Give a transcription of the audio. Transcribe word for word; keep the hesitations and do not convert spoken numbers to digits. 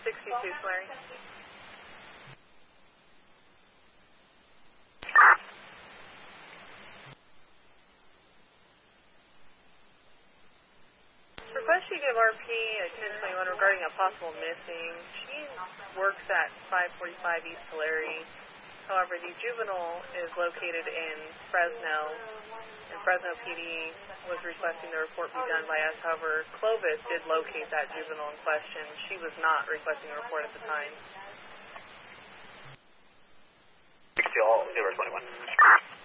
sixty-two, Larry. Request you give R P a ten twenty-one regarding a possible missing. She works at five forty-five East Tulare. However, the juvenile is located in Fresno, and Fresno P D was requesting the report be done by us. However, Clovis did locate that juvenile in question. She was not requesting a report at the time. Still, zero twenty-one.